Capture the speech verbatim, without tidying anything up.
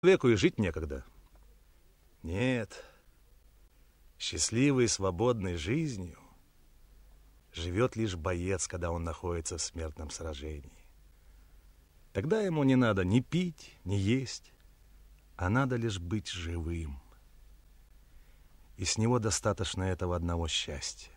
Веку и жить некогда. Нет, счастливой и свободной жизнью живет лишь боец, когда он находится в смертном сражении. Тогда ему не надо ни пить, ни есть, а надо лишь быть живым. И с него достаточно этого одного счастья.